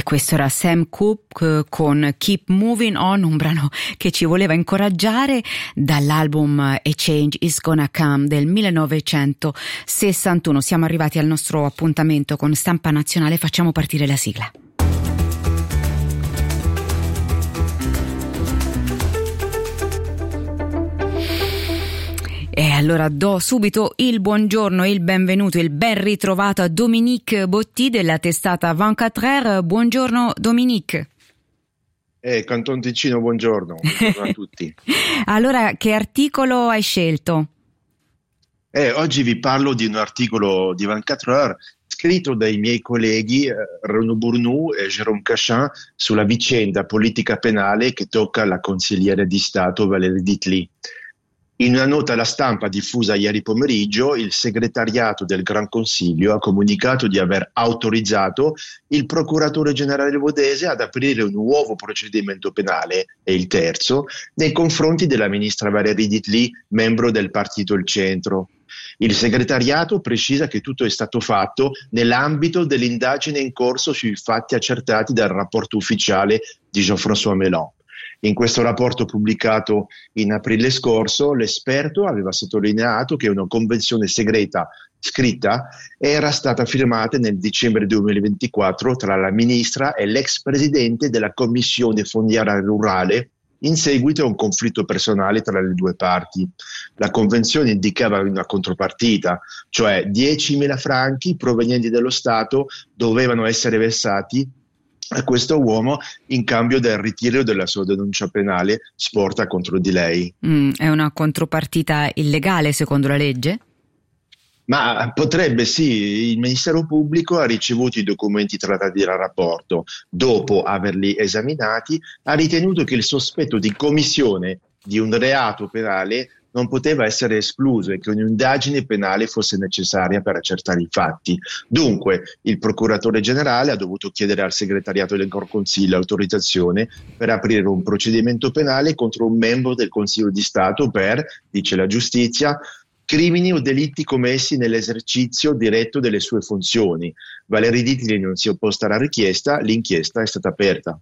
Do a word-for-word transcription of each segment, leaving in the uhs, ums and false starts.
Questo era Sam Cooke con Keep Moving On, un brano che ci voleva incoraggiare, dall'album A Change Is Gonna Come del millenovecentosessantuno. Siamo arrivati al nostro appuntamento con Stampa Nazionale, facciamo partire la sigla. E allora do subito il buongiorno, il benvenuto, il ben ritrovato a Dominique Botti della testata ventiquattro heures. Buongiorno Dominique. Eh, Canton Ticino, buongiorno, buongiorno a tutti. Allora, che articolo hai scelto? Eh, oggi vi parlo di un articolo di ventiquattro heures scritto dai miei colleghi eh, Renaud Bournou e Jérôme Cachin sulla vicenda politica penale che tocca la consigliere di Stato Valérie Ditli. In una nota alla stampa diffusa ieri pomeriggio, il segretariato del Gran Consiglio ha comunicato di aver autorizzato il procuratore generale Vodese ad aprire un nuovo procedimento penale, e il terzo, nei confronti della ministra Valérie Ditli, membro del partito Il Centro. Il segretariato precisa che tutto è stato fatto nell'ambito dell'indagine in corso sui fatti accertati dal rapporto ufficiale di Jean-François Mélan. In questo rapporto pubblicato in aprile scorso, l'esperto aveva sottolineato che una convenzione segreta scritta era stata firmata nel dicembre duemilaventiquattro tra la ministra e l'ex presidente della Commissione Fondiaria Rurale in seguito a un conflitto personale tra le due parti. La convenzione indicava una contropartita, cioè diecimila franchi provenienti dallo Stato dovevano essere versati a questo uomo in cambio del ritiro della sua denuncia penale sporta contro di lei. Mm, è una contropartita illegale secondo la legge? Ma potrebbe, sì. Il Ministero Pubblico ha ricevuto i documenti trattati dal rapporto. Dopo averli esaminati, ha ritenuto che il sospetto di commissione di un reato penale non poteva essere escluso e che un'indagine penale fosse necessaria per accertare i fatti. Dunque, il procuratore generale ha dovuto chiedere al segretariato del Consiglio autorizzazione per aprire un procedimento penale contro un membro del Consiglio di Stato per, dice la giustizia, crimini o delitti commessi nell'esercizio diretto delle sue funzioni. Valérie Ditli non si è opposta alla richiesta, l'inchiesta è stata aperta.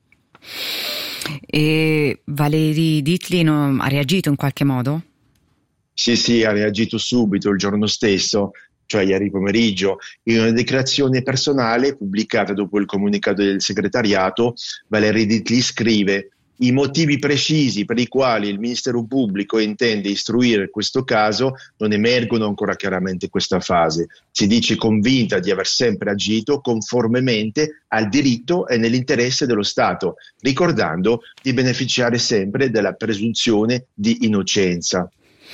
E Valérie Ditli non ha reagito in qualche modo? Sì, sì, ha reagito subito il giorno stesso, cioè ieri pomeriggio. In una dichiarazione personale pubblicata dopo il comunicato del segretariato, Valérie Ditli scrive: i motivi precisi per i quali il Ministero Pubblico intende istruire questo caso non emergono ancora chiaramente in questa fase. Si dice convinta di aver sempre agito conformemente al diritto e nell'interesse dello Stato, ricordando di beneficiare sempre della presunzione di innocenza.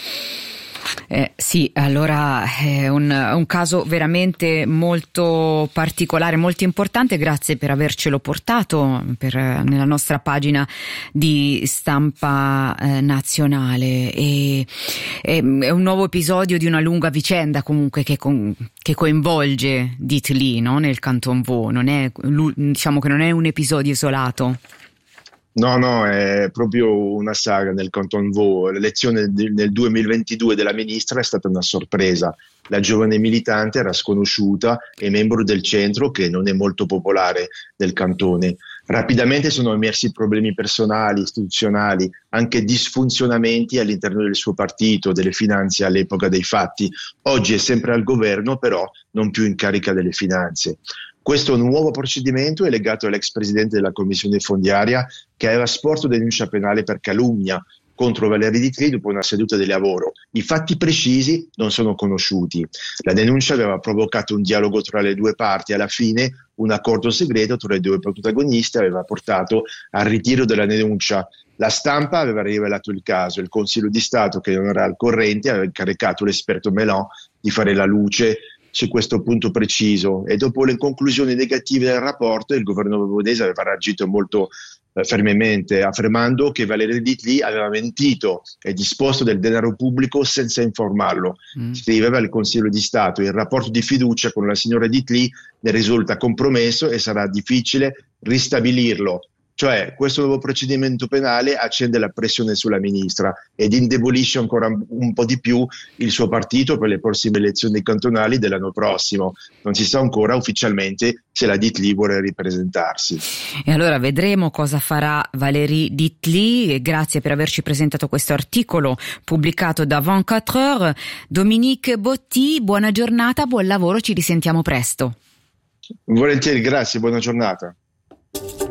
Eh, sì, allora è un, un caso veramente molto particolare, molto importante. Grazie per avercelo portato per, nella nostra pagina di Stampa eh, Nazionale. E, è, è un nuovo episodio di una lunga vicenda comunque che, con, che coinvolge Ditli, no? Nel Canton Vaud. Non è, diciamo che non è un episodio isolato. No, no, è proprio una saga nel Canton Vaud. L'elezione nel duemilaventidue della ministra è stata una sorpresa. La giovane militante era sconosciuta e membro del centro, che non è molto popolare nel cantone. Rapidamente sono emersi problemi personali, istituzionali, anche disfunzionamenti all'interno del suo partito, delle finanze all'epoca dei fatti. Oggi è sempre al governo, però non più in carica delle finanze. Questo nuovo procedimento è legato all'ex presidente della Commissione Fondiaria che aveva sporto denuncia penale per calunnia contro Valérie Ditli dopo una seduta di lavoro. I fatti precisi non sono conosciuti. La denuncia aveva provocato un dialogo tra le due parti. Alla fine un accordo segreto tra i due protagonisti aveva portato al ritiro della denuncia. La stampa aveva rivelato il caso. Il Consiglio di Stato, che non era al corrente, aveva incaricato l'esperto Mélan di fare la luce su questo punto preciso, e dopo le conclusioni negative del rapporto il governo vodese aveva reagito molto eh, fermamente, affermando che Valérie Ditli aveva mentito e disposto del denaro pubblico senza informarlo. Mm. Scriveva il Consiglio di Stato: il rapporto di fiducia con la signora Ditli ne risulta compromesso e sarà difficile ristabilirlo. Cioè, questo nuovo procedimento penale accende la pressione sulla ministra ed indebolisce ancora un po' di più il suo partito per le prossime elezioni cantonali dell'anno prossimo. Non si sa ancora ufficialmente se la Ditli vuole ripresentarsi. E allora vedremo cosa farà Valérie Ditli. Grazie per averci presentato questo articolo pubblicato da ventiquattro heures. Dominique Botti, buona giornata, buon lavoro, ci risentiamo presto. Volentieri, grazie, buona giornata.